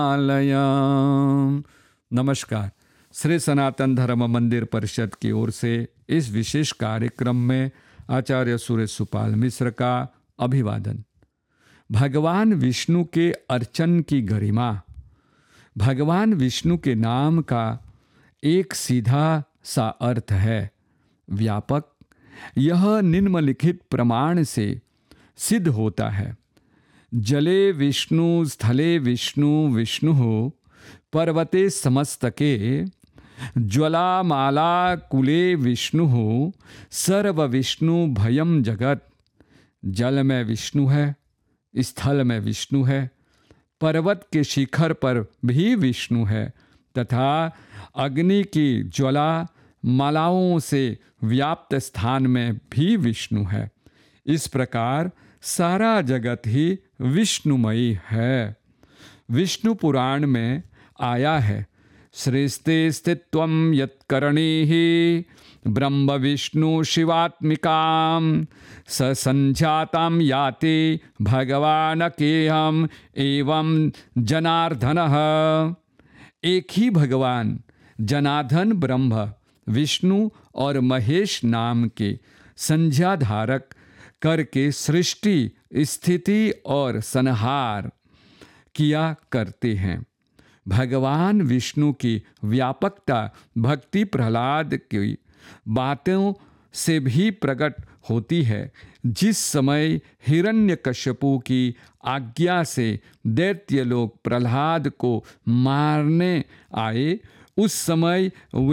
आलयम। नमस्कार। श्री सनातन धर्म मंदिर परिषद की ओर से इस विशेष कार्यक्रम में आचार्य सुरेश सुपाल मिश्र का अभिवादन। भगवान विष्णु के अर्चन की गरिमा। भगवान विष्णु के नाम का एक सीधा सा अर्थ है व्यापक। यह निम्नलिखित प्रमाण से सिद्ध होता है। जले विष्णु स्थले विष्णु विष्णु पर्वते समस्तके ज्वलामाला कुले विष्णु सर्व विष्णु भयम जगत। जल में विष्णु है, स्थल में विष्णु है, पर्वत के शिखर पर भी विष्णु है तथा अग्नि की ज्वाला मालाओं से व्याप्त स्थान में भी विष्णु है। इस प्रकार सारा जगत ही विष्णुमयी है। विष्णु पुराण में आया है, श्रेष्ठे स्थित्वं यत्करणीः ब्रह्म विष्णु शिवात्मिकां स संजातां याति भगवानकेहम् एवं जनार्दनः। एक ही भगवान जनार्दन ब्रह्म विष्णु और महेश नाम के संज्ञाधारक करके सृष्टि स्थिति और संहार किया करते हैं। भगवान विष्णु की व्यापकता भक्ति प्रहलाद की बातों से भी प्रकट होती है। जिस समय हिरण्यकश्यपु की आज्ञा से दैत्य लोग प्रहलाद को मारने आए, उस समय